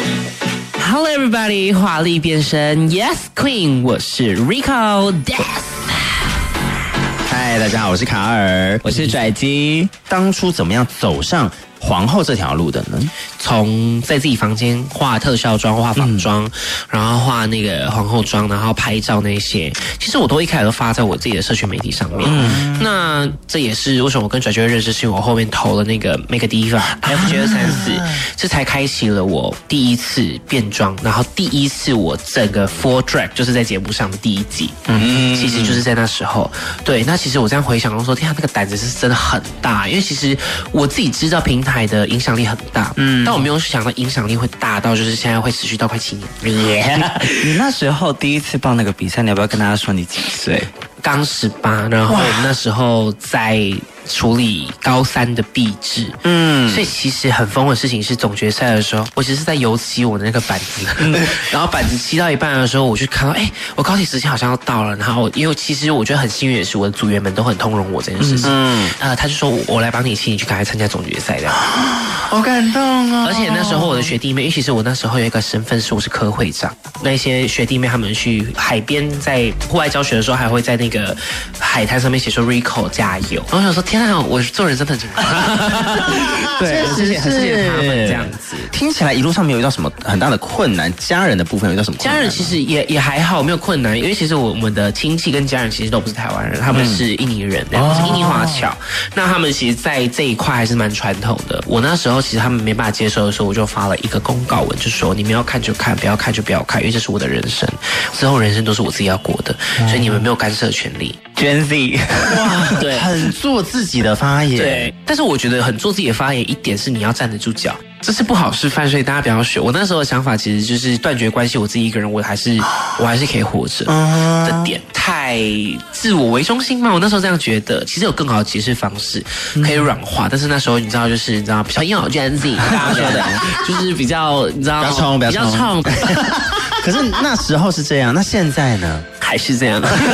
Hello everybody， 华丽变身 Yes Queen， 我是 Rico Des。 嗨，大家好，我是卡尔， 我是拽鸡。 当初怎么样走上皇后这条路的呢？ 从在自己房间画特效妆、画仿妆，然后画那个皇后妆，然后拍照那些，其实我都一开始都发在我自己的社群媒体上面。那这也是为什么我跟拽拽认识，是因为我后面投了那个 Make Diva FJ234，这才开启了我第一次变装，然后第一次我整个 full drag 就是在节目上的第一季。其实就是在那时候。对，那其实我这样回想，我说天啊，那个胆子是真的很大，因为其实我自己知道平台的影响力很大，但我没有想到影响力会大到就是现在会持续到快7年。 你那时候第一次报那个比赛，你要不要跟大家说你几岁？ 刚18，然后那时候在处理高3的毕制，所以其实很疯的事情是总决赛的时候，我其实是在油漆我的那个板子，然后板子漆到一半的时候，我就看到，我高铁时间好像要到了，然后因为其实我觉得很幸运的是，我的组员们都很通融我这件事情，他就说我来帮你漆，你去赶快参加总决赛的， 好感动哦！ 而且那时候我的学弟妹，因为其实我那时候有一个身份是我是科会长，那些学弟妹他们去海边在户外教学的时候，还会在那个海滩上面写说 Rico 加油，然后我想说天啊，我做人真的很正对， 很谢谢他们这样子。 听起来一路上没有遇到什么很大的困难，家人的部分有遇到什么困难？ 家人其实也还好，没有困难，因为其实我们的亲戚跟家人其实都不是台湾人，他们是印尼人，是印尼华侨。那他们其实，在这一块还是蛮传统的。我那时候其实他们没办法接受的时候，我就发了一个公告文，就说你们要看就看，不要看就不要看，因为这是我的人生，之后人生都是我自己要过的，所以你们没有干涉权利。 Gen Z， 哇，对，很做自己的发言。 对，但是我觉得很做自己的发言，一点是你要站得住脚。这是不好示范，所以大家不要学。我那时候的想法其实就是断绝关系，我自己一个人，我还是可以活着的点。太自我为中心嘛，我那时候这样觉得。其实有更好的解释方式，可以软化，但是那时候你知道比较硬好 Gen Z 大家说的，就是比较你知道比较冲。可是那时候是这样，那现在呢？ 还是这样。